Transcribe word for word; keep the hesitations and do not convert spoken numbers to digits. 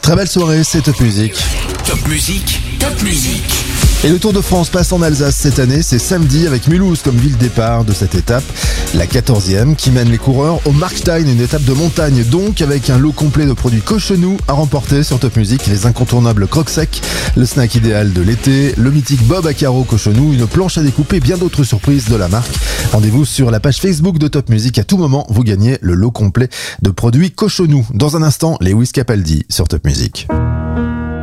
Très belle soirée, c'est Top Music. Top Music, Top Music. Et le Tour de France passe en Alsace cette année, c'est samedi avec Mulhouse comme ville départ de cette étape, la quatorzième qui mène les coureurs au Markstein, une étape de montagne donc avec un lot complet de produits Cochonou à remporter sur Top Music, les incontournables crocs secs, le snack idéal de l'été, le mythique Bob à carreaux Cochonou, une planche à découper et bien d'autres surprises de la marque. Rendez-vous sur la page Facebook de Top Music, à tout moment vous gagnez le lot complet de produits Cochonou. Dans un instant, les Wiz Capaldi sur Top Music.